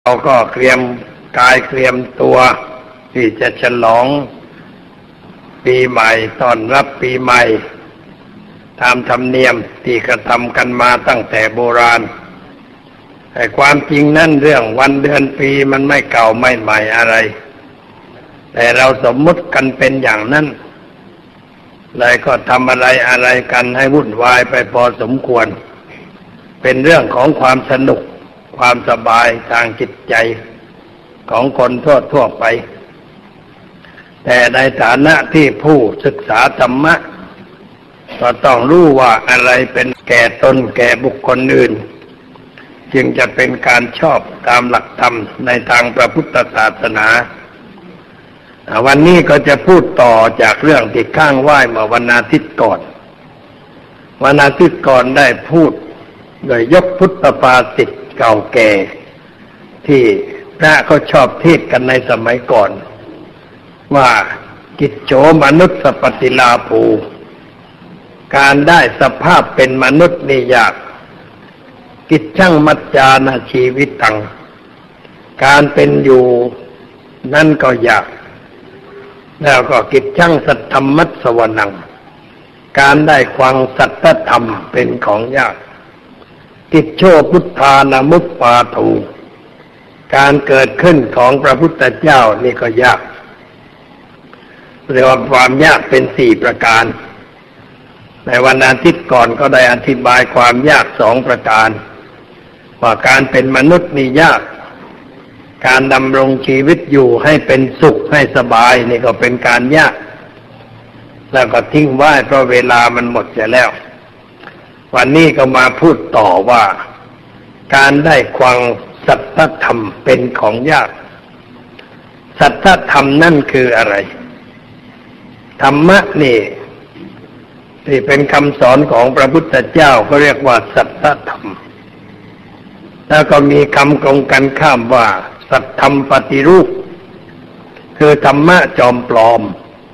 เราก็เตรียมกายเตรียมตัวที่จะฉลองปีใหม่ต้อนรับปีใหม่ตามธรรมเนียมที่กระทำกันมาตั้งแต่โบราณแต่ความจริงนั่นเรื่องวันเดือนปีมันไม่เก่าไม่ใหม่อะไรแต่เราสมมุติกันเป็นอย่างนั้นเลยก็ทำอะไรกันให้วุ่นวายไปพอสมควรเป็นเรื่องของความสนุกความสบายทางจิตใจของคนทั่วไปแต่ในฐานะที่ผู้ศึกษาธรรมะก็ต้องรู้ว่าอะไรเป็นแก่ตนแก่บุคคลอื่นจึงจะเป็นการชอบตามหลักธรรมในทางพระพุทธศาสนาวันนี้ก็จะพูดต่อจากเรื่องที่ข้างไหว้เมื่อวันอาทิตย์ก่อนวันอาทิตย์ก่อนได้พูดโดยยกพุทธภาษิตเก่าแก่ที่พระเขาชอบเทศกันในสมัยก่อนว่ากิจโฉมนุษย์สปฏิลาภูการได้สภาพเป็นมนุษย์นี่ยากกิจชั่งมัจจานาชีวิตตังการเป็นอยู่นั่นก็ยากแล้วก็กิจชั่งสัทธรรมัสสวนังการได้ฟังสัทธธรรมเป็นของยากกิจโชพุทธานามุปปาทูการเกิดขึ้นของพระพุทธเจ้านี่ก็ยากเรียกว่าความยากเป็น4ประการในวันอาทิตย์ก่อนก็ได้อธิบายความยาก2ประการว่าการเป็นมนุษย์นี่ยากการดำรงชีวิตอยู่ให้เป็นสุขให้สบายนี่ก็เป็นการยากแล้วก็ทิ้งไว้เพราะเวลามันหมดไปแล้ววันนี้ก็มาพูดต่อว่าการได้ฟังสัทธธรรมเป็นของยากสัทธธรรมนั่นคืออะไรธรรมะนี่ที่เป็นคำสอนของพระพุทธเจ้าก็เรียกว่าสัทธธรรมแล้วก็มีคำตรงกันข้ามว่าสัทธรรมปฏิรูปคือธรรมะจอมปลอม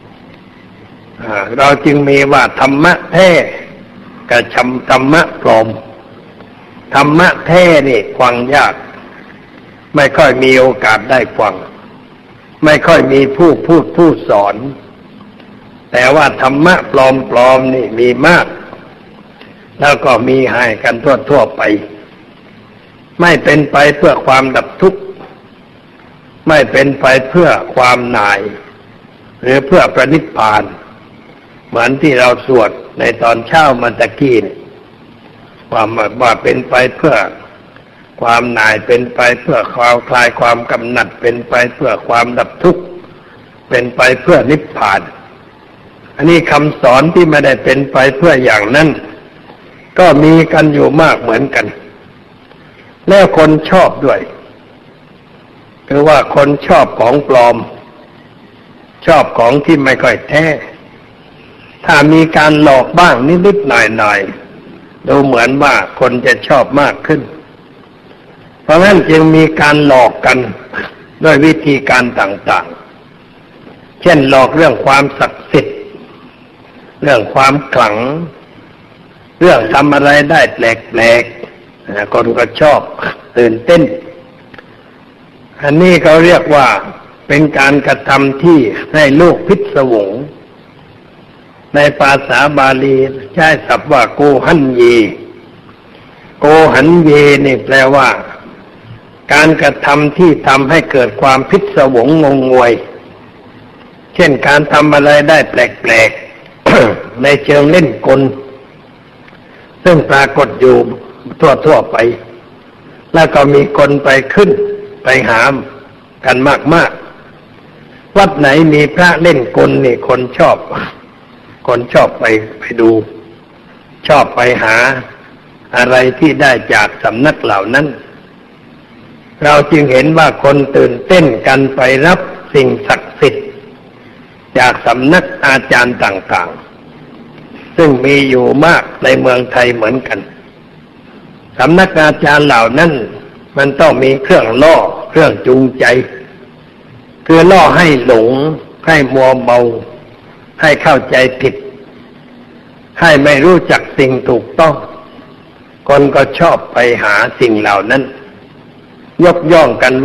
เราจึงมีว่าธรรมะแท้กับธรรมะปลอมธรรมะแท้นี่ฟังยากไม่ค่อยมีโอกาสได้ฟังไม่ค่อยมีผู้พูดผู้สอนแต่ว่าธรรมะปลอมนี่มีมากแล้วก็มีให้กันทั่วไปไม่เป็นไปเพื่อความดับทุกข์ไม่เป็นไปเพื่อความหน่ายหรือเพื่อพระนิพพานเหมือนที่เราสวดในตอนเช้ามาตะกี้ว่าเป็นไปเพื่อความหน่ายเป็นไปเพื่อความคลายความกำหนัดเป็นไปเพื่อความดับทุกข์เป็นไปเพื่อนิพพานอันนี้คำสอนที่ไม่ได้เป็นไปเพื่ออย่างนั้นก็มีกันอยู่มากเหมือนกันแล้วคนชอบด้วยคือว่าคนชอบของปลอมชอบของที่ไม่ค่อยแท้ถ้ามีการหลอกบ้างนิดๆหน่อยๆดูเหมือนว่าคนจะชอบมากขึ้นเพราะงั้นจึงมีการหลอกกันด้วยวิธีการต่างๆเช่นหลอกเรื่องความศักดิ์สิทธิ์เรื่องความขลังเรื่องทำอะไรได้แปลกๆคนก็ชอบตื่นเต้นอันนี้เขาเรียกว่าเป็นการกระทำที่ให้โลกพิศวงในภาษาบาลีใช้ศัพท์ว่าโกหันเยโกหันเยนี่แปลว่าการกระทำที่ทำให้เกิดความพิศวงงงงวยเช่นการทำอะไรได้แปลกๆ ในเชิงเล่นกลซึ่งปรากฏอยู่ทั่วไปแล้วก็มีคนไปขึ้นไปหามกันมากๆวัดไหนมีพระเล่นกลนี่คนชอบไปดูชอบไปหาอะไรที่ได้จากสำนักเหล่านั้นเราจึงเห็นว่าคนตื่นเต้นกันไปรับสิ่งศักดิ์สิทธิ์จากสำนักอาจารย์ต่างๆซึ่งมีอยู่มากในเมืองไทยเหมือนกันสำนักอาจารย์เหล่านั้นมันต้องมีเครื่องล่อเครื่องจูงใจคือล่อให้หลงให้มัวเมาให้เข้าใจผิดให้ไม่รู้จักสิ่งถูกต้องคนก็ชอบไปหาสิ่งเหล่านั้นยกย่องกัน